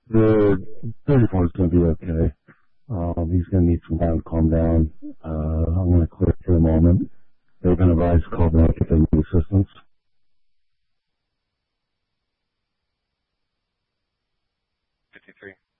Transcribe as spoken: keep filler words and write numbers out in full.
The thirty-four is going to be okay. Um, he's going to need some time to calm down. Uh, I'm going to clear for a moment. They've been advised to call back if they need assistance. fifty-three.